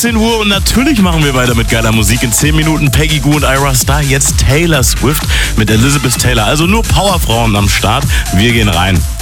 19 Uhr und natürlich machen wir weiter mit geiler Musik. In 10 Minuten Peggy Gou und Ira Star. Jetzt Taylor Swift mit Elizabeth Taylor. Also nur Powerfrauen am Start. Wir gehen rein.